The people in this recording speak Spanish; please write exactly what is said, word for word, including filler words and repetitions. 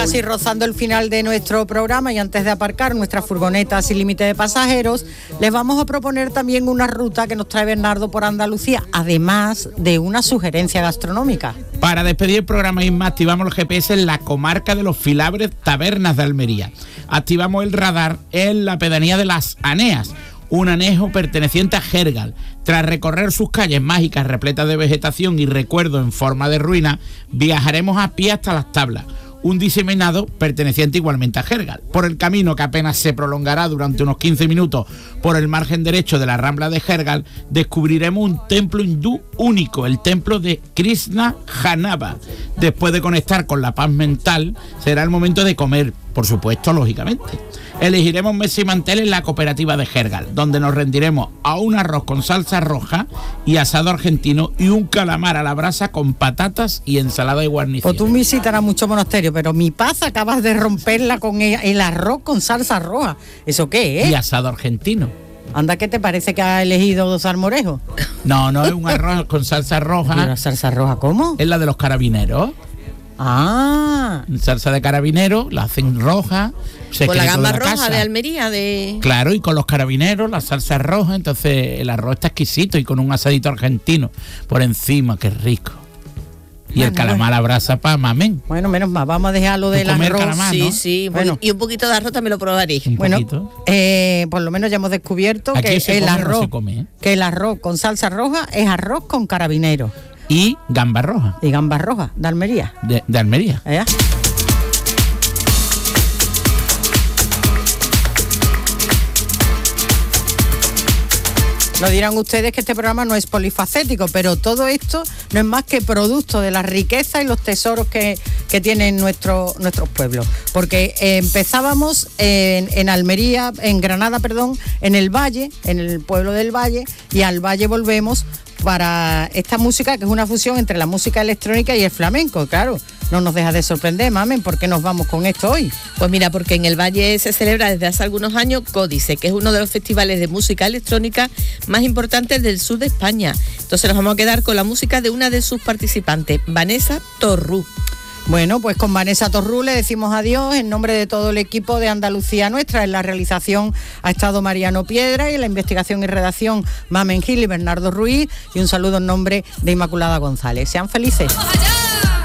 Así rozando el final de nuestro programa y antes de aparcar nuestras furgonetas sin límite de pasajeros, les vamos a proponer también una ruta que nos trae Bernardo por Andalucía, además de una sugerencia gastronómica. Para despedir el programa, Isma, activamos el G P S en la comarca de los Filabres, Tabernas de Almería. Activamos el radar en la pedanía de Las Aneas, un anejo perteneciente a Jergal. Tras recorrer sus calles mágicas repletas de vegetación y recuerdos en forma de ruina, viajaremos a pie hasta Las Tablas, un diseminado perteneciente igualmente a Jergal. Por el camino, que apenas se prolongará durante unos quince minutos por el margen derecho de la Rambla de Jergal, descubriremos un templo hindú único, el templo de Krishna Janava. Después de conectar con la paz mental, será el momento de comer, por supuesto, lógicamente. Elegiremos mesa y mantel en la cooperativa de Jergal, donde nos rendiremos a un arroz con salsa roja y asado argentino y un calamar a la brasa con patatas y ensalada y guarnición. Pues tú visitarás mucho monasterio, pero mi paz acabas de romperla con el, el arroz con salsa roja. ¿Eso qué es? Y asado argentino. Anda, ¿qué te parece que ha elegido salmorejo? No, no, es un arroz con salsa roja. ¿Y la salsa roja cómo? Es la de los carabineros. Ah. Salsa de carabinero, la hacen roja. Con la gamba roja casa. De Almería, de... Claro, y con los carabineros, la salsa roja, entonces el arroz está exquisito y con un asadito argentino por encima, qué rico. Y bueno, el calamar bueno. a brasa para mamén. Bueno, menos mal, vamos a dejar lo del arroz. Calamar, sí, ¿no? sí, bueno. Y un poquito de arroz también lo probaré. Un bueno, poquito. Eh, por lo menos ya hemos descubierto Aquí que se el come, arroz, no se come, ¿eh? que el arroz con salsa roja es arroz con carabinero. Y gamba roja. Y gamba roja, de Almería. De, de Almería. ¿Eh? No dirán ustedes que este programa no es polifacético, pero todo esto no es más que producto de la riqueza y los tesoros que, que tienen nuestro, nuestros pueblos. Porque eh, empezábamos en, en Almería, en Granada, perdón, en el Valle, en el pueblo del Valle, y al Valle volvemos para esta música que es una fusión entre la música electrónica y el flamenco, claro. No nos deja de sorprender, mamen, ¿por qué nos vamos con esto hoy? Pues mira, porque en el Valle se celebra desde hace algunos años Códice, que es uno de los festivales de música electrónica más importantes del sur de España. Entonces nos vamos a quedar con la música de una de sus participantes, Vanessa Torrú. Bueno, pues con Vanessa Torrú le decimos adiós en nombre de todo el equipo de Andalucía Nuestra. En la realización ha estado Mariano Piedra y en la investigación y redacción Mamen Gil y Bernardo Ruiz, y un saludo en nombre de Inmaculada González. Sean felices.